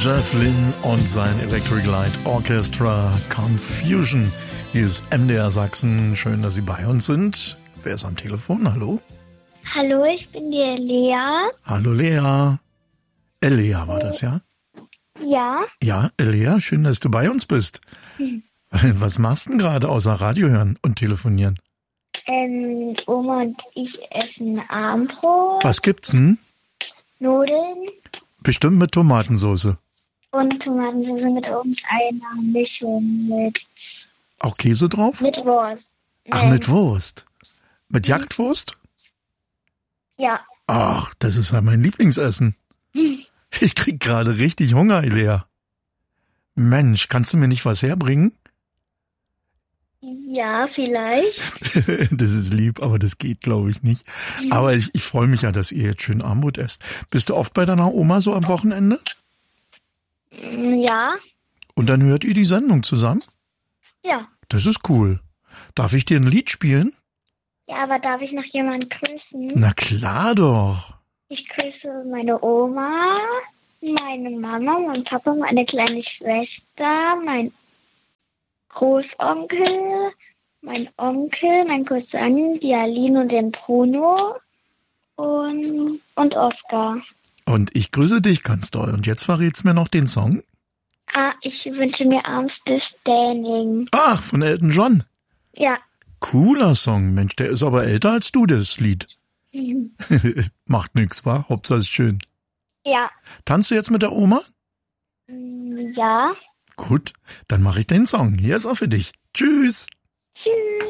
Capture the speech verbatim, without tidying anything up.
Jeff Lynne und sein Electric Light Orchestra Confusion. Hier ist M D R Sachsen. Schön, dass Sie bei uns sind. Wer ist am Telefon? Hallo? Hallo, ich bin die Lea. Hallo Lea. Elea war das, ja? Ja. Ja, Elea, schön, dass du bei uns bist. Hm. Was machst du denn gerade außer Radio hören und telefonieren? Ähm, Oma und ich essen Abendbrot. Was gibt's denn? Nudeln. Bestimmt mit Tomatensauce. Und Tomatensauce mit irgendeiner Mischung mit... Auch Käse drauf? Mit Wurst. Ach, Nein. mit Wurst. Mit Jagdwurst? Ja. Ach, das ist ja mein Lieblingsessen. Ich krieg gerade richtig Hunger, Elea. Mensch, kannst du mir nicht was herbringen? Ja, vielleicht. Das ist lieb, aber das geht, glaube ich, nicht. Aber ich, ich freue mich ja, dass ihr jetzt schön Armut esst. Bist du oft bei deiner Oma so am Wochenende? Ja. Und dann hört ihr die Sendung zusammen? Ja. Das ist cool. Darf ich dir ein Lied spielen? Ja, aber darf ich noch jemanden grüßen? Na klar doch. Ich grüße meine Oma, meine Mama, mein Papa, meine kleine Schwester, mein Großonkel, mein Onkel, mein Cousin, die Aline und den Bruno und, und Oskar. Und ich grüße dich ganz doll. Und jetzt verrätst mir noch den Song? Ah, ich wünsche mir Arms this Standing. Ach, von Elton John. Ja. Cooler Song. Mensch, der ist aber älter als du, das Lied. Macht nix, wa? Hauptsache ist schön. Ja. Tanzt du jetzt mit der Oma? Ja. Gut, dann mache ich den Song. Hier ist er für dich. Tschüss. Tschüss.